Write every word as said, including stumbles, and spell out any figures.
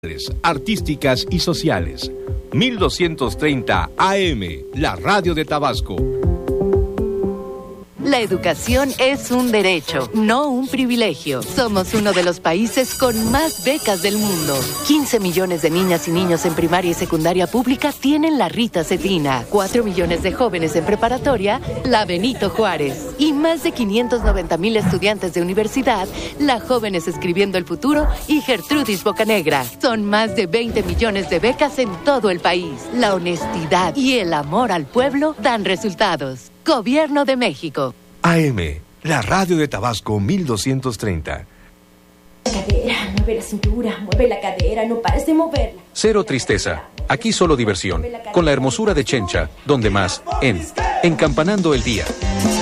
artísticas y sociales. mil doscientos treinta A M, la radio de Tabasco. La educación es un derecho, no un privilegio. Somos uno de los países con más becas del mundo. quince millones de niñas y niños en primaria y secundaria pública tienen la Rita Cetina. cuatro millones de jóvenes en preparatoria, la Benito Juárez. Y más de quinientos noventa mil estudiantes de universidad, la Jóvenes Escribiendo el Futuro y Gertrudis Bocanegra. Son más de veinte millones de becas en todo el país. La honestidad y el amor al pueblo dan resultados. Gobierno de México. A M, la radio de Tabasco mil doscientos treinta. Cadera, mueve la cintura, mueve la cadera, no pares de moverla. Cero tristeza, aquí solo diversión, con la hermosura de Chencha, donde más, en Encampanando el Día.